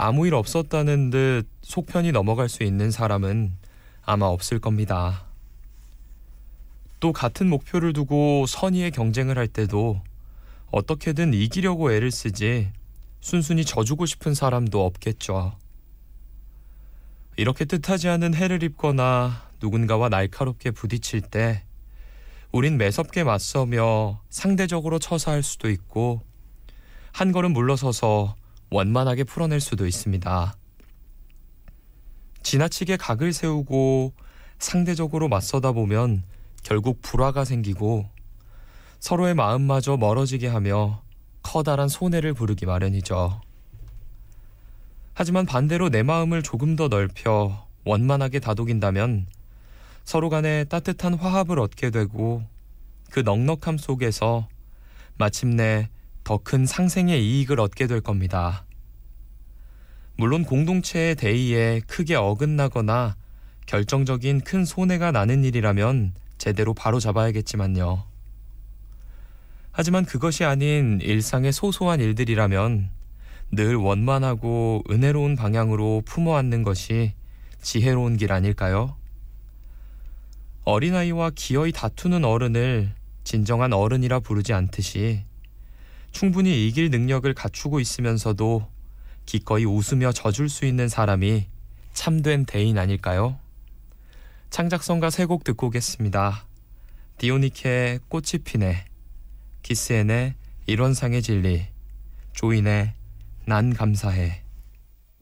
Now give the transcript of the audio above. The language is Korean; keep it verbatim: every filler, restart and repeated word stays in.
아무 일 없었다는 듯 속편히 넘어갈 수 있는 사람은 아마 없을 겁니다. 또 같은 목표를 두고 선의의 경쟁을 할 때도 어떻게든 이기려고 애를 쓰지 순순히 져주고 싶은 사람도 없겠죠. 이렇게 뜻하지 않은 해를 입거나 누군가와 날카롭게 부딪힐 때 우린 매섭게 맞서며 상대적으로 처사할 수도 있고 한 걸음 물러서서 원만하게 풀어낼 수도 있습니다. 지나치게 각을 세우고 상대적으로 맞서다 보면 결국 불화가 생기고 서로의 마음마저 멀어지게 하며 커다란 손해를 부르기 마련이죠. 하지만 반대로 내 마음을 조금 더 넓혀 원만하게 다독인다면 서로 간에 따뜻한 화합을 얻게 되고 그 넉넉함 속에서 마침내 더 큰 상생의 이익을 얻게 될 겁니다. 물론 공동체의 대의에 크게 어긋나거나 결정적인 큰 손해가 나는 일이라면 제대로 바로잡아야겠지만요. 하지만 그것이 아닌 일상의 소소한 일들이라면 늘 원만하고 은혜로운 방향으로 품어 안는 것이 지혜로운 길 아닐까요? 어린아이와 기어이 다투는 어른을 진정한 어른이라 부르지 않듯이 충분히 이길 능력을 갖추고 있으면서도 기꺼이 웃으며 져줄 수 있는 사람이 참된 대인 아닐까요? 창작성가 세 곡 듣고 오겠습니다. 디오니케의 꽃이 피네, 키스앤의 일원상의 진리, 조인의 난 감사해.